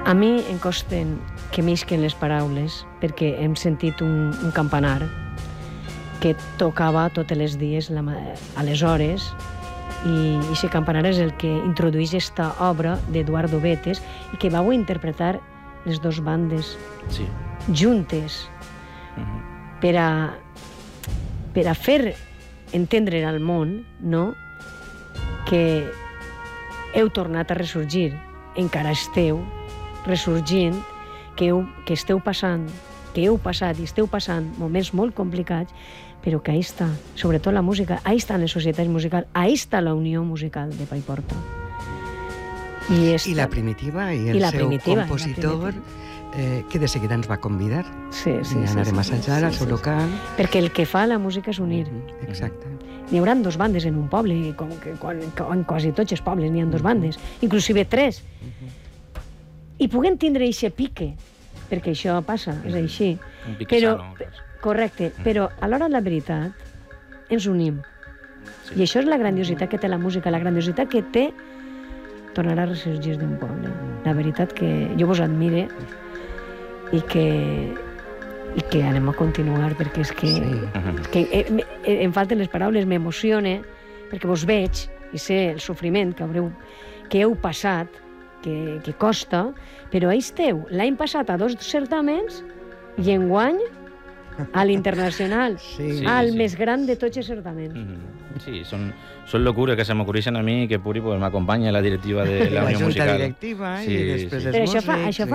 A mi em costen que m'isquen les paraules, perquè hem sentit un campanar que tocava totes les dies a les hores, i aquest campanar és el que introdueix esta obra d'Eduardo Betes i que vau interpretar les dues bandes juntes per a fer entendre al món, no?, que heu tornat a ressorgir, encara esteu ressorgint, que esteu passant, que heu passat i esteu passant moments molt complicats, però que ahí està, sobretot la música, ahí estan les societats musicals, ahí està la unió musical de Paiporta. I la Primitiva, i el seu compositor, que de seguida ens va convidar. Sí. Anarem a assajar al seu local. Perquè el que fa la música és unir. Exacte. N'hi haurà dues bandes en un poble, en quasi tots els pobles n'hi ha dues bandes, inclusive tres. I puguem tindre eixe pique, perquè això passa, és així. Un pique sano. Correcte, però a l'hora de la veritat ens unim. I això és la grandiositat que té la música, la grandiositat que té tornar a ressorgir d'un poble. La veritat que jo vos admire i que anem a continuar, perquè és que em falten les paraules, m'emocione, perquè vos veig i sé el sofriment que heu passat, que costa, però ahí esteu. L'any passat a 2 certàmens i enguany a l'internacional, al més gran de tots els certaments. Sí, son locuras que se me ocurreixen a mi, que Puri pues, m'acompanya la directiva de la Unió Musical. La junta directiva i després els músics. Però això fa